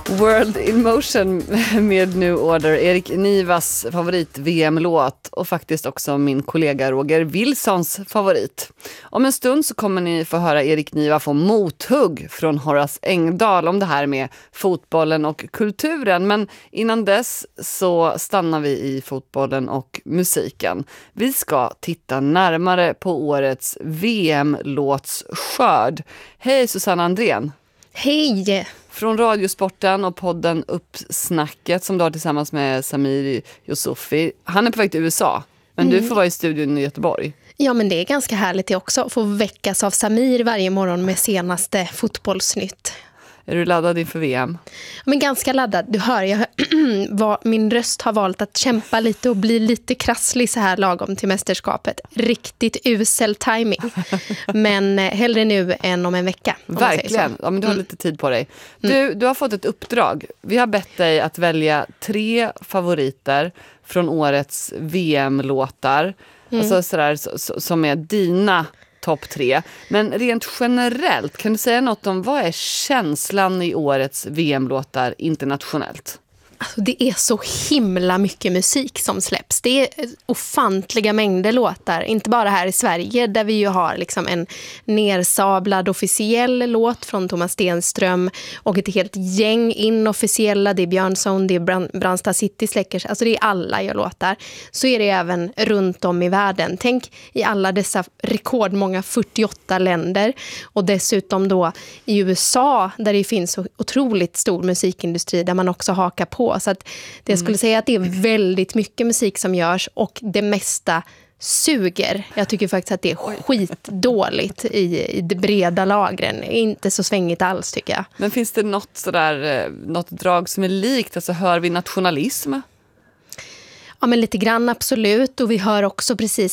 World in Motion med New Order, Erik Nivas favorit-VM-låt och faktiskt också min kollega Roger Wilsons favorit. Om en stund så kommer ni få höra Erik Niva få mothugg från Horace Engdahl om det här med fotbollen och kulturen. Men innan dess så stannar vi i fotbollen och musiken. Vi ska titta närmare på årets VM-låtsskörd. Hej Susanna Andrén! Hej! Från Radiosporten och podden Uppsnacket som du har tillsammans med Samir Yusufi. Han är på väg till USA, men du får vara i studion i Göteborg. Ja, men det är ganska härligt det också att få väckas av Samir varje morgon med senaste fotbollsnytt. Är du laddad inför VM? Men ganska laddad. Du hör, min röst har valt att kämpa lite och bli lite krasslig så här lagom till mästerskapet. Riktigt usel timing. Men hellre nu än om en vecka. Verkligen. Ja, men du har lite tid på dig. Du har fått ett uppdrag. Vi har bett dig att välja 3 favoriter från årets VM-låtar. Alltså sådär, som är dina topp 3. Men rent generellt, kan du säga något om vad är känslan i årets VM-låtar internationellt? Alltså, det är så himla mycket musik som släpps. Det är ofantliga mängder låtar. Inte bara här i Sverige där vi ju har liksom en nersablad officiell låt från Thomas Stenström och ett helt gäng inofficiella. Det är Björnsson, det är Brandsta City Släckers. Alltså det är alla jag låtar. Så är det även runt om i världen. Tänk i alla dessa rekordmånga 48 länder. Och dessutom då i USA där det finns så otroligt stor musikindustri där man också hakar på. Så att jag skulle säga att det är väldigt mycket musik som görs och det mesta suger. Jag tycker faktiskt att det är skitdåligt i de breda lagren. Inte så svängigt alls tycker jag. Men finns det något drag som är likt? Alltså hör vi nationalism? Ja, men lite grann absolut. Och vi hör också precis